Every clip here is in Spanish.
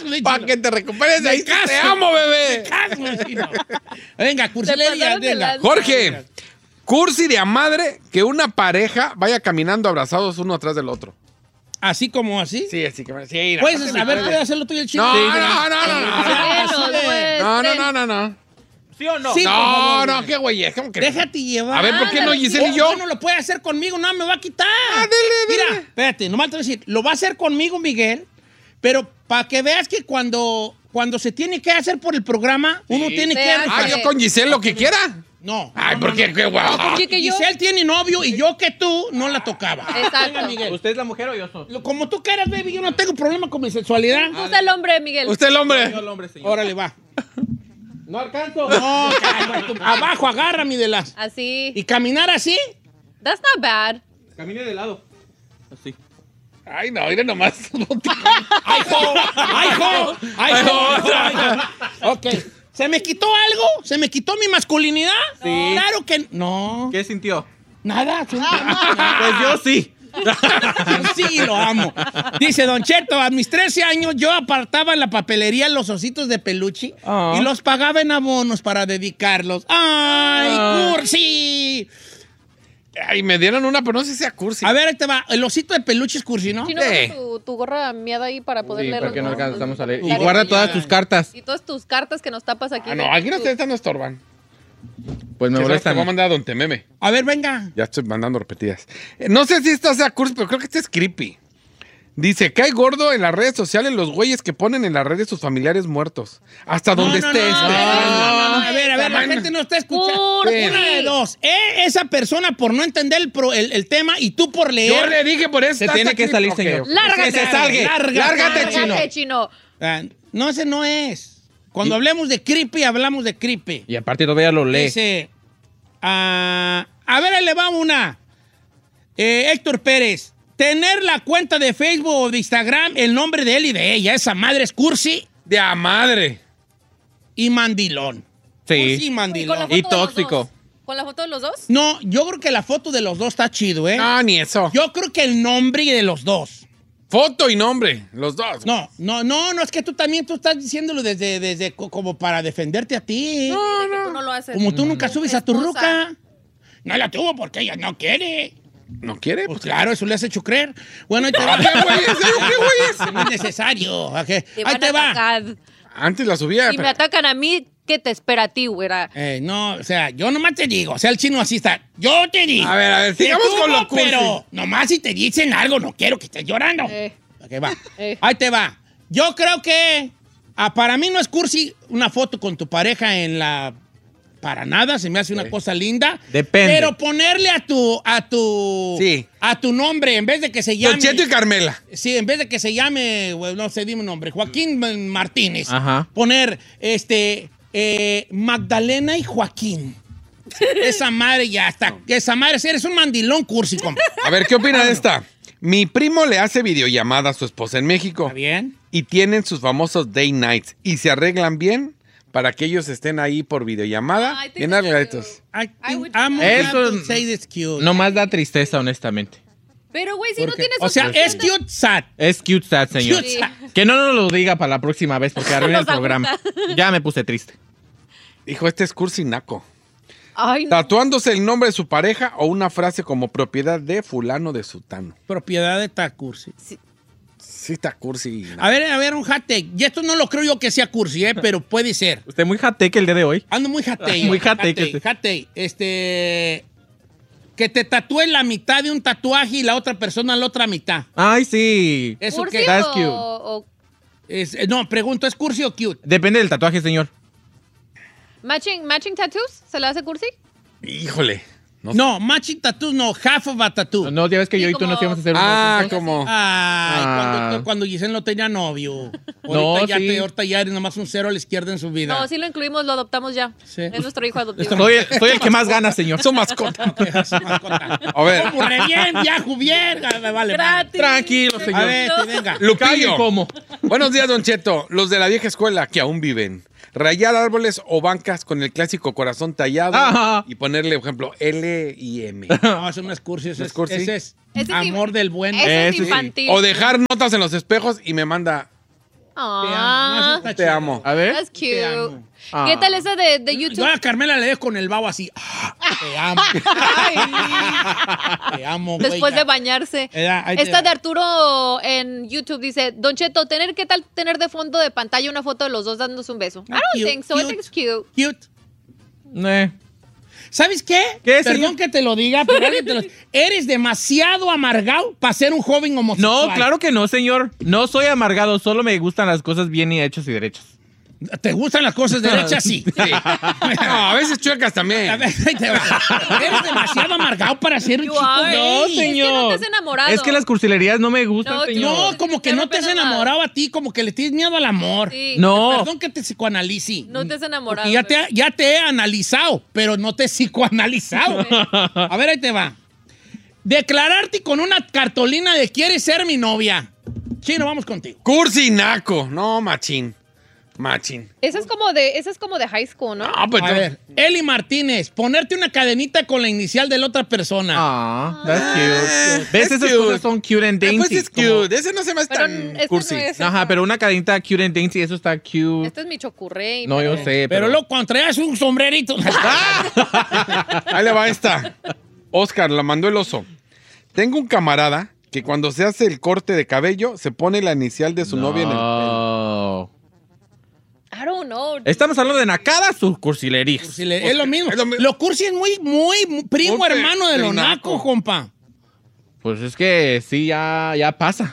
Para que te recuperes de ahí. Te amo, bebé. Venga, cursilería, venga. Jorge, cursi de a madre que una pareja vaya caminando abrazados uno atrás del otro. ¿Así como así? Sí, así que sí. Pues, a ver, ¿puedes hacerlo tú y el chico? No. ¿Sí o no? Sí, por favor, No, qué güey, ¿cómo que? déjate llevar. A ver, ¿por qué no Giselle y yo? No lo puede hacer conmigo, no, me va a quitar. Dele. Mira, espérate, nomás te voy a decir, lo va a hacer conmigo, Miguel, pero para que veas que cuando se tiene que hacer por el programa, uno tiene que... Yo con Giselle lo que quiera. No. Ay, ¿por qué? Qué guau. Porque yo... Giselle tiene novio y yo que tú no la tocaba. Exacto. Venga, Miguel. ¿Usted es la mujer o yo soy? Como tú quieras, baby, yo no tengo problema con mi sexualidad. Tú eres el hombre, Miguel. Usted el hombre. Yo el hombre, señor. Órale, va. No alcanzo. No, abajo, agárrame de las... Así. ¿Y caminar así? That's not bad. Camine de lado. Así. Ay, no, mire nomás. ¡Ay, jo! Ok. ¿Se me quitó algo? ¿Se me quitó mi masculinidad? Sí. Claro que no. ¿Qué sintió? Nada. Pues yo sí. Sí, lo amo. Dice Don Cheto, a mis 13 años yo apartaba en la papelería los ositos de peluche y los pagaba en abonos para dedicarlos. ¡Ay, cursi! Ay, me dieron una, pero no sé si sea cursi. A ver, ahí te va. El osito de peluche es cursi, ¿no? Si no, tu gorra miada ahí para poder Sí, leer porque no alcanzamos a leer. Y Claro. guarda todas tus cartas. Y todas tus cartas que nos tapas aquí. No, aquí no estorban. Pues me Te voy a molestan. mandar a Don Tememe. A ver, venga. Ya estoy mandando repetidas. No sé si esta sea cursi, pero creo que esta es creepy. Dice, cae gordo en las redes sociales los güeyes que ponen en las redes sus familiares muertos. Hasta donde estés. A ver, la gente no está escuchando. Cursi. Una de dos. Esa persona por no entender el tema y tú por leer. Yo le dije por eso. Se tiene que salir, señor. Lárgate. Que se salga. Lárgate, chino. No, ese no es. Cuando hablemos de creepy, hablamos de creepy. Y aparte todavía lo lee. Dice, a ver, ahí le va una. Héctor Pérez, tener la cuenta de Facebook o de Instagram, el nombre de él y de ella, esa madre es cursi De a madre. y mandilón. Cursi y ¿Con la mandilón. foto Y de los tóxico. dos? ¿Con la foto de los dos? No, yo creo que la foto de los dos está chido, ¿eh? No, ni eso. Yo creo que el nombre de los dos. Foto y nombre, los dos. No, es que tú estás diciéndolo desde como para defenderte a ti. No, no. Tú no lo haces. Como tú nunca subes a tu Esposa. ruca. No la tuvo porque ella no quiere. ¿No quiere? Pues claro, eso le has hecho creer. Bueno, ahí te va. ¿Qué güey es? ¿Qué güey es? No es necesario. Ok. Te Ahí van te a va. atacar. Antes la subía. Si me atacan a mí, ¿qué te espera a ti, güera? No, o sea, yo nomás te digo, o sea, el chino así está. Yo te digo. A ver, sigamos Tú con no, lo cursi. Pero nomás si te dicen algo, no quiero que estés llorando. Ok, va. Ahí te va. Yo creo que para mí no es cursi una foto con tu pareja en la... Para nada, se me hace una cosa linda. Depende. Pero ponerle a tu nombre, en vez de que se llame... Don Cheto y Carmela. Sí, en vez de que se llame, no sé, dime un nombre, Joaquín Martínez. Ajá. Poner, Magdalena y Joaquín. Esa madre ya está. Esa madre, eres un mandilón cursi, compa. A ver, ¿qué opina de esta? Mi primo le hace videollamada a su esposa en México. ¿Está bien? Y tienen sus famosos day nights. Y se arreglan bien para que ellos estén ahí por videollamada. Ay, Bien that's arregladitos. I would- I'm Eso glad to say this cute. No más da tristeza, honestamente. Pero, güey, si no tienes... O sea, otra es opción de- cute sad. Es cute sad, señor. Cute sad. Que no nos lo diga para la próxima vez porque arruina el Nos programa. agüita. Ya me puse triste. Hijo, este es cursi naco. Ay, no. Tatuándose el nombre de su pareja o una frase como propiedad de fulano de sutano. Propiedad de ta cursi. Sí está cursi. A ver, un hot take. Y esto no lo creo yo que sea cursi, pero puede ser. Usted muy jateque el día de hoy. Ando muy hot take. Muy hot take. Hot take. Que te tatúe la mitad de un tatuaje y la otra persona la otra mitad. Ay, sí. ¿Eso ¿Cursi qué? That's cute. o No, pregunto, ¿es cursi o cute? Depende del tatuaje, señor. matching tattoos? ¿Se le hace cursi? Híjole. No, matching tattoos no, half of a tattoo. No, ya ves que Sí, yo y tú como- nos íbamos a hacer Como. Ay, cuando Giselle no tenía novio. No, Ahorita sí. ahorita ya eres nomás un cero a la izquierda en su vida. No, sí lo incluimos, lo adoptamos ya. Sí. Es nuestro hijo adoptivo. Soy el que más gana, señor. Su mascota. A ver. Ocurre bien, viajo bien. Vale, Gratis. Tranquilo, señor. A ver, venga. Lupillo. ¿Cómo? Buenos días, Don Cheto. Los de la vieja escuela que aún viven. Rayar árboles o bancas con el clásico corazón tallado Ajá. y ponerle, por ejemplo, L y M. No, eso no es cursi, eso ¿No es cursi? ese es Ese es amor del buen. Ese es Ese sí. infantil. O dejar notas en los espejos y me manda Aw, Te amo. A ver. that's Te cute. amo. ¿Qué tal esa de YouTube? Yo a Carmela le dejo con el vaho así. Te amo. Te amo, güey. Después de bañarse. Ahí te Esta va. de Arturo en YouTube dice, Don Cheto, ¿qué tal tener de fondo de pantalla una foto de los dos dándose un beso? I don't Cute, think so. I think it's cute. Cute. ¿Sabes qué? ¿Qué, Perdón señor? que te lo diga, pero alguien te lo... Eres demasiado amargado para ser un joven homosexual. No, claro que no, señor. No soy amargado, solo me gustan las cosas bien hechas y derechas. ¿Te gustan las cosas derechas? Sí. No, a veces chuecas A también. ver, ahí te va. Eres demasiado amargado para ser un You chico are. gay. No, Es que no señor. te has enamorado. Es que las cursilerías no me gustan, No, señor. No, como que no te has rompe nada. enamorado a ti, como que le tienes miedo al amor. Sí. No. Perdón que te psicoanalice. No te has enamorado. Porque ya te he analizado, pero no te he psicoanalizado. A ver, ahí te va. Declararte con una cartulina de ¿quieres ser mi novia? Chino, vamos contigo. Cursi naco. No, machín. Machín. Esa es como de high school, ¿no? No, pues A ver, Eli Martínez, ponerte una cadenita con la inicial de la otra persona. Ah, that's cute. ¿Ves? Es Esas cute. cosas son cute and dainty. Pues es como- cute. Ese no se me hace Pero tan este cursi. no es. Ajá, pero una cadenita cute and dainty, eso está cute. Este es mi chocurrey. No, yo sé, Pero luego cuando traías un sombrerito. Ahí le va esta. Oscar, la mandó el oso. Tengo un camarada que cuando se hace el corte de cabello se pone la inicial de su novia en el pelo. No. I don't know. Estamos hablando de nacadas o cursilerías. Si le- es lo mismo. Es lo mismo. Lo cursi es muy primo Muy hermano de lo naco. naco, compa. Pues es que sí, ya pasa.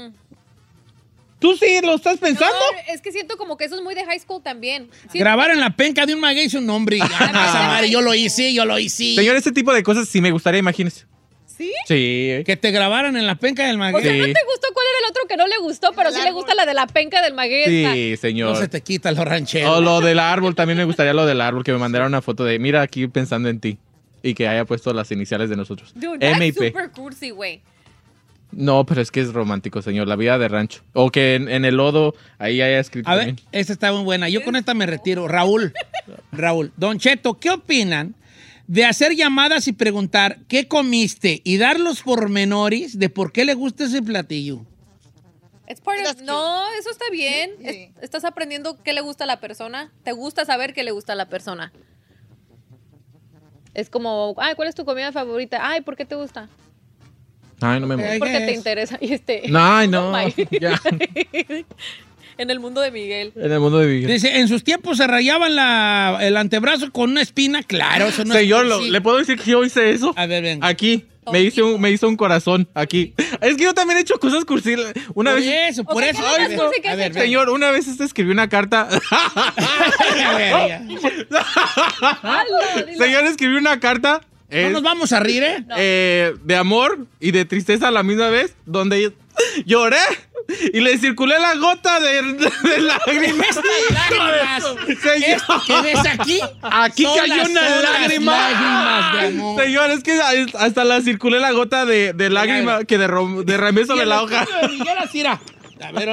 ¿Tú sí lo estás pensando? No, es que siento como que eso es muy de high school también. Sí, Grabar en la penca de un maguey su nombre. Y, esa madre, yo lo hice. Señor, ese tipo de cosas sí me gustaría, imagínese. ¿Sí? Sí. Que te grabaran en la penca del O maguey. sea, Sí. ¿no te gustó cuál era el otro que no le gustó? Pero sí le gusta la de la penca del maguey. Sí, No señor. se te quita lo ranchero. O lo del árbol, también me gustaría lo del árbol, que me mandaran una foto de, mira, aquí pensando en ti. Y que haya puesto las iniciales de nosotros. Dude, that's MIP. super cursi, güey. No, pero es que es romántico, señor, la vida de rancho. O que en el lodo ahí haya escrito A ver, también. esta está muy buena. Yo con esta me retiro. Raúl, Don Cheto, ¿qué opinan de hacer llamadas y preguntar qué comiste y dar los pormenores de por qué le gusta ese platillo? It's part of- That's cute. no, eso está bien. Sí. Estás aprendiendo qué le gusta a la persona. Te gusta saber qué le gusta a la persona. Es como, ay, ¿cuál es tu comida favorita? Ay, ¿por qué te gusta? Ay, no me Ok. Porque te guess. interesa. Y Ay, no. Oh my. Ya. En el mundo de Miguel. En el mundo de Miguel. Dice, en sus tiempos se rayaban el antebrazo con una espina. Claro, eso no Señor, es cursi. ¿le puedo decir que yo hice eso? A ver, ven. Aquí. Me hizo un corazón, aquí. Es que yo también he hecho cosas cursi. Una Por vez... eso, por Ok, eso. ¿qué es lo A más ver, cursi que a has ver, hecho? ven. Señor, una vez escribí una carta... A ver, ya. Hazlo, dilo. Señor, escribí una carta... No nos vamos a rir, ¿eh? de amor y de tristeza a la misma vez, donde lloré y le circulé la gota de lágrimas. Estas lágrimas. Señor. Esto que ves aquí. Aquí son cayó las una solas lágrima. lágrimas de amor. Señor, es que hasta la circulé la gota de lágrima que derramé sobre la hoja. Miguel así era. A ver.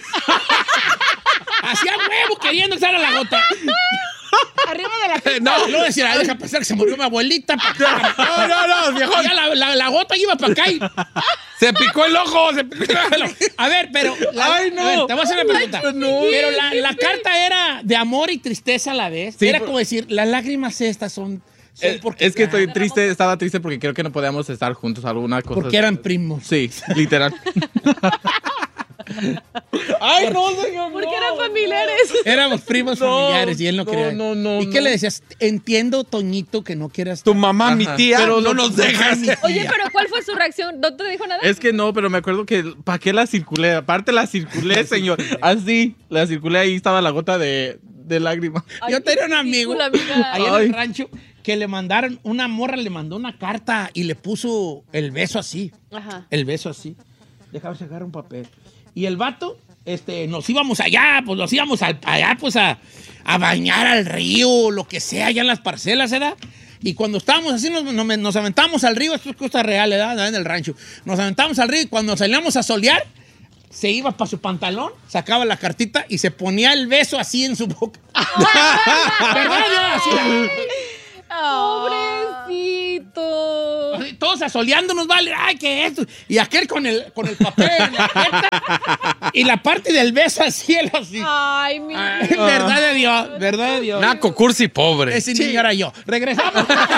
Hacía huevo queriendo echar a la gota. Arriba de la pista. No, luego decía, deja pasar que se murió mi abuelita. No, viejo. Ya la gota iba para acá. Se picó el ojo. A ver, pero. Ay, no. A ver, te voy a hacer una pregunta. Ay, no. Pero la carta era de amor y tristeza a la vez. Sí, era pero- como decir, las lágrimas estas son porque, Es que estoy triste, estaba triste porque creo que no podíamos estar juntos alguna cosa. porque eran primos. Sí, literal. Ay, no, señor. Porque eran familiares. Éramos primos familiares y él no quería. no, ¿Y qué no. le decías? Entiendo, Toñito, que no quieras. Tu mamá, mi Ajá. tía, Pero no no- nos dejas. Oye, pero ¿cuál fue su reacción? ¿No te dijo nada? Es que no, pero me acuerdo que ¿para qué la circulé? Aparte la circulé, señor. Así, la circulé, ahí estaba la gota de lágrima. Ay, Yo tenía un qué amigo ridícula, amiga. ahí en Ay. el rancho que le mandaron, una morra le mandó una carta y le puso el beso así. Ajá. El beso así. Déjame sacar un papel. Y el vato, nos íbamos allá, pues nos íbamos allá, pues a bañar al río, lo que sea, allá en las parcelas, ¿verdad? Y cuando estábamos así, nos aventamos al río, esto es cosa real, ¿verdad? En el rancho. Nos aventamos al río y cuando salíamos a solear, se iba para su pantalón, sacaba la cartita y se ponía el beso así en su boca. ¿Verdad? Así, Pobrecito. todos asoleándonos, vale, ay, ¿qué es esto? Y aquel con el papel en la jeta, y la parte del beso al cielo, así. Ay, mi Verdad de Dios, verdad de Dios. Naco, cursi, pobre. Ese niño era yo. Regresamos.